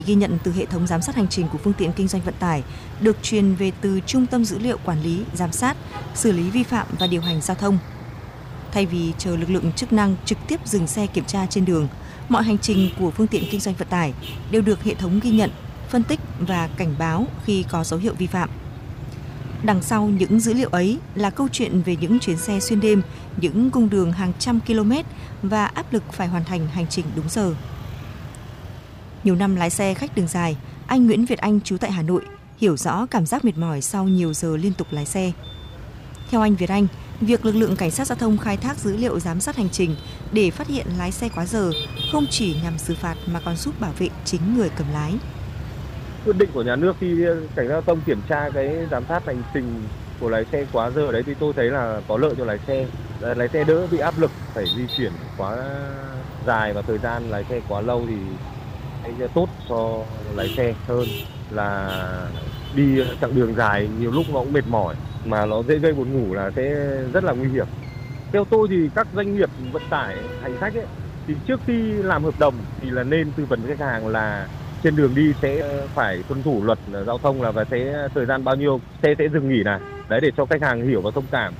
Ghi nhận từ hệ thống giám sát hành trình của phương tiện kinh doanh vận tải được truyền về từ Trung tâm Dữ liệu Quản lý, Giám sát, Xử lý vi phạm và điều hành giao thông. Thay vì chờ lực lượng chức năng trực tiếp dừng xe kiểm tra trên đường, mọi hành trình của phương tiện kinh doanh vận tải đều được hệ thống ghi nhận, phân tích và cảnh báo khi có dấu hiệu vi phạm. Đằng sau những dữ liệu ấy là câu chuyện về những chuyến xe xuyên đêm, những cung đường hàng trăm km và áp lực phải hoàn thành hành trình đúng giờ. Nhiều năm lái xe khách đường dài, anh Nguyễn Việt Anh trú tại Hà Nội hiểu rõ cảm giác mệt mỏi sau nhiều giờ liên tục lái xe. Theo anh Việt Anh, việc lực lượng cảnh sát giao thông khai thác dữ liệu giám sát hành trình để phát hiện lái xe quá giờ không chỉ nhằm xử phạt mà còn giúp bảo vệ chính người cầm lái. Quyết định của nhà nước khi cảnh sát giao thông kiểm tra cái giám sát hành trình của lái xe quá giờ đấy thì tôi thấy là có lợi cho lái xe. Lái xe đỡ bị áp lực phải di chuyển quá dài và thời gian lái xe quá lâu thì sẽ tốt cho lái xe hơn là đi chặng đường dài nhiều lúc nó cũng mệt mỏi mà nó dễ gây buồn ngủ là sẽ rất là nguy hiểm. Theo tôi thì các doanh nghiệp vận tải hành khách ấy, thì trước khi làm hợp đồng thì là nên tư vấn khách hàng là trên đường đi sẽ phải tuân thủ luật giao thông là và sẽ thời gian bao nhiêu xe sẽ dừng nghỉ này. Đấy, để cho khách hàng hiểu và thông cảm.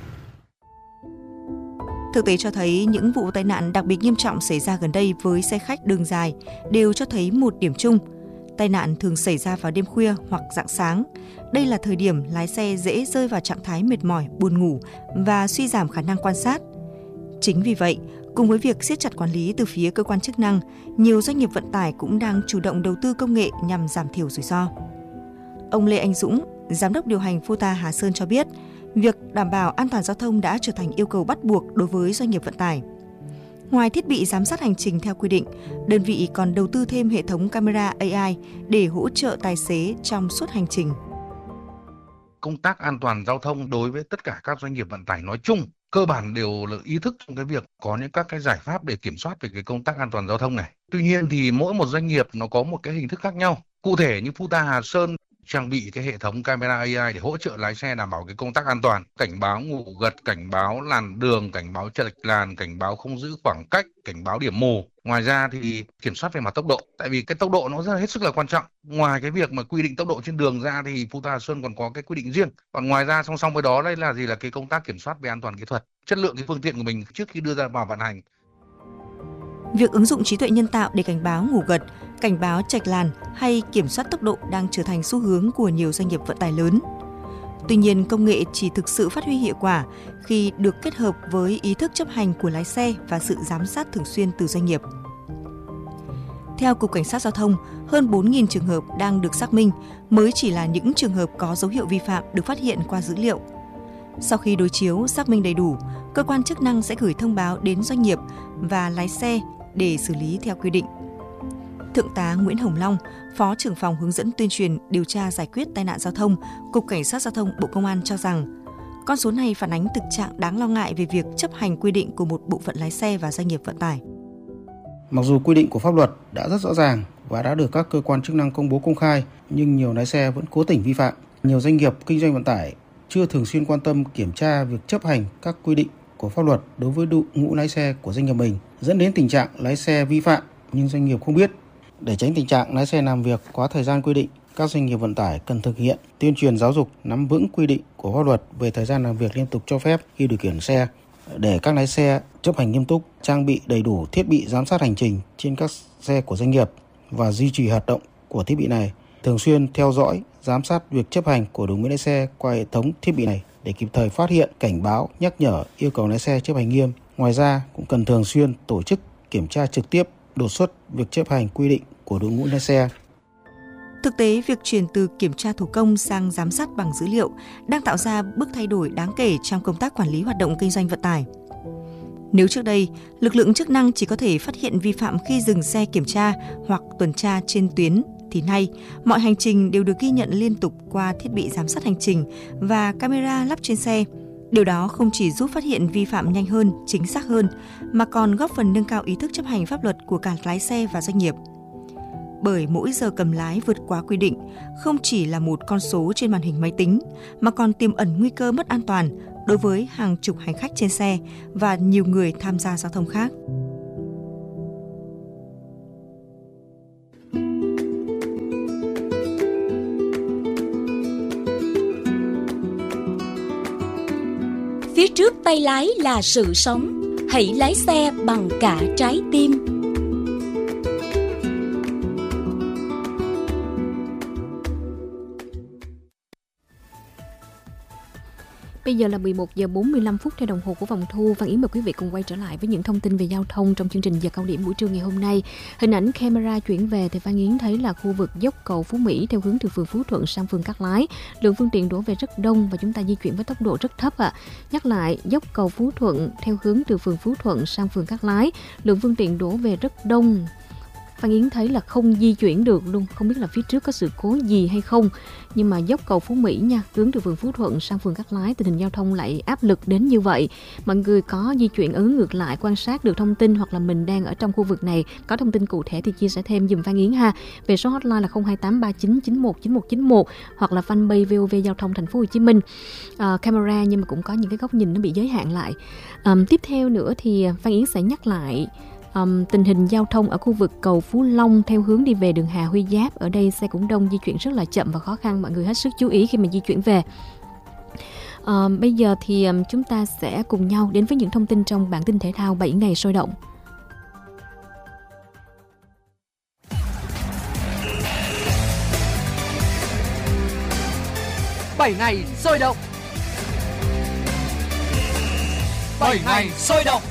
Thực tế cho thấy những vụ tai nạn đặc biệt nghiêm trọng xảy ra gần đây với xe khách đường dài đều cho thấy một điểm chung. Tai nạn thường xảy ra vào đêm khuya hoặc rạng sáng. Đây là thời điểm lái xe dễ rơi vào trạng thái mệt mỏi, buồn ngủ và suy giảm khả năng quan sát. Chính vì vậy, cùng với việc siết chặt quản lý từ phía cơ quan chức năng, nhiều doanh nghiệp vận tải cũng đang chủ động đầu tư công nghệ nhằm giảm thiểu rủi ro. Ông Lê Anh Dũng, Giám đốc điều hành Futa Hà Sơn cho biết, việc đảm bảo an toàn giao thông đã trở thành yêu cầu bắt buộc đối với doanh nghiệp vận tải. Ngoài thiết bị giám sát hành trình theo quy định, đơn vị còn đầu tư thêm hệ thống camera AI để hỗ trợ tài xế trong suốt hành trình. Công tác an toàn giao thông đối với tất cả các doanh nghiệp vận tải nói chung cơ bản đều là ý thức trong cái việc có những các cái giải pháp để kiểm soát về cái công tác an toàn giao thông này. Tuy nhiên thì mỗi một doanh nghiệp nó có một cái hình thức khác nhau. Cụ thể như Futa Hà Sơn trang bị cái hệ thống camera AI để hỗ trợ lái xe đảm bảo cái công tác an toàn, cảnh báo ngủ gật, cảnh báo làn đường, cảnh báo chệch làn, cảnh báo không giữ khoảng cách, cảnh báo điểm mù. Ngoài ra thì kiểm soát về mặt tốc độ, tại vì cái tốc độ nó rất là hết sức là quan trọng. Ngoài cái việc mà quy định tốc độ trên đường ra thì Futa Hà Sơn còn có cái quy định riêng. Còn ngoài ra song song với đó đây là gì, là cái công tác kiểm soát về an toàn kỹ thuật, chất lượng cái phương tiện của mình trước khi đưa ra vào vận hành. Việc ứng dụng trí tuệ nhân tạo để cảnh báo ngủ gật, cảnh báo chệch làn hay kiểm soát tốc độ đang trở thành xu hướng của nhiều doanh nghiệp vận tải lớn. Tuy nhiên, công nghệ chỉ thực sự phát huy hiệu quả khi được kết hợp với ý thức chấp hành của lái xe và sự giám sát thường xuyên từ doanh nghiệp. Theo Cục Cảnh sát Giao thông, hơn 4.000 trường hợp đang được xác minh mới chỉ là những trường hợp có dấu hiệu vi phạm được phát hiện qua dữ liệu. Sau khi đối chiếu, xác minh đầy đủ, cơ quan chức năng sẽ gửi thông báo đến doanh nghiệp và lái xe để xử lý theo quy định. Thượng tá Nguyễn Hồng Long, Phó trưởng phòng hướng dẫn tuyên truyền điều tra giải quyết tai nạn giao thông, Cục Cảnh sát Giao thông Bộ Công an cho rằng, con số này phản ánh thực trạng đáng lo ngại về việc chấp hành quy định của một bộ phận lái xe và doanh nghiệp vận tải. Mặc dù quy định của pháp luật đã rất rõ ràng và đã được các cơ quan chức năng công bố công khai, nhưng nhiều lái xe vẫn cố tình vi phạm. Nhiều doanh nghiệp kinh doanh vận tải chưa thường xuyên quan tâm kiểm tra việc chấp hành các quy định của pháp luật đối với đội ngũ lái xe của doanh nghiệp mình, dẫn đến tình trạng lái xe vi phạm nhưng doanh nghiệp không biết. Để tránh tình trạng lái xe làm việc quá thời gian quy định, các doanh nghiệp vận tải cần thực hiện tuyên truyền giáo dục, nắm vững quy định của pháp luật về thời gian làm việc liên tục cho phép khi điều khiển xe, để các lái xe chấp hành nghiêm túc, trang bị đầy đủ thiết bị giám sát hành trình trên các xe của doanh nghiệp và duy trì hoạt động của thiết bị này, thường xuyên theo dõi, giám sát việc chấp hành của đội ngũ lái xe qua hệ thống thiết bị này để kịp thời phát hiện, cảnh báo, nhắc nhở, yêu cầu lái xe chấp hành nghiêm. Ngoài ra, cũng cần thường xuyên tổ chức kiểm tra trực tiếp, đột xuất việc chấp hành quy định của đội ngũ lái xe. Thực tế, việc chuyển từ kiểm tra thủ công sang giám sát bằng dữ liệu đang tạo ra bước thay đổi đáng kể trong công tác quản lý hoạt động kinh doanh vận tải. Nếu trước đây, lực lượng chức năng chỉ có thể phát hiện vi phạm khi dừng xe kiểm tra hoặc tuần tra trên tuyến, thì nay, mọi hành trình đều được ghi nhận liên tục qua thiết bị giám sát hành trình và camera lắp trên xe. Điều đó không chỉ giúp phát hiện vi phạm nhanh hơn, chính xác hơn, mà còn góp phần nâng cao ý thức chấp hành pháp luật của cả lái xe và doanh nghiệp. Bởi mỗi giờ cầm lái vượt quá quy định không chỉ là một con số trên màn hình máy tính, mà còn tiềm ẩn nguy cơ mất an toàn đối với hàng chục hành khách trên xe và nhiều người tham gia giao thông khác. trước tay lái là sự sống. Hãy lái xe bằng cả trái tim. Bây giờ là 11 giờ 45 phút theo đồng hồ của Vòng Thu. Văn Yến mời quý vị cùng quay trở lại với những thông tin về giao thông trong chương trình giờ cao điểm buổi trưa ngày hôm nay. Hình ảnh camera chuyển về thì Văn Yến thấy là khu vực dốc cầu Phú Mỹ theo hướng từ phường Phú Thuận sang phường Cát Lái, lượng phương tiện đổ về rất đông và chúng ta di chuyển với tốc độ rất thấp ạ. Nhắc lại, dốc cầu Phú Thuận theo hướng từ phường Phú Thuận sang phường Cát Lái, lượng phương tiện đổ về rất đông. Văn Yến thấy là không di chuyển được luôn, không biết là phía trước có sự cố gì hay không. Nhưng mà dốc cầu Phú Mỹ nha, hướng từ phường Phú Thuận sang phường Cát Lái, tình hình giao thông lại áp lực đến như vậy. Mọi người có di chuyển hướng ngược lại, quan sát được thông tin hoặc là mình đang ở trong khu vực này, có thông tin cụ thể thì chia sẻ thêm dùm Văn Yến ha. Về số hotline là 02839919191 hoặc là fanpage VOV Giao thông Thành phố Hồ Chí Minh. Camera nhưng mà cũng có những cái góc nhìn nó bị giới hạn lại. Tiếp theo nữa thì Văn Yến sẽ nhắc lại tình hình giao thông ở khu vực cầu Phú Long theo hướng đi về đường Hà Huy Giáp. Ở đây xe cũng đông, di chuyển rất là chậm và khó khăn, mọi người hết sức chú ý khi mà di chuyển về. Bây giờ thì chúng ta sẽ cùng nhau đến với những thông tin trong bản tin thể thao 7 ngày sôi động. Bảy ngày sôi động. 7 ngày sôi động.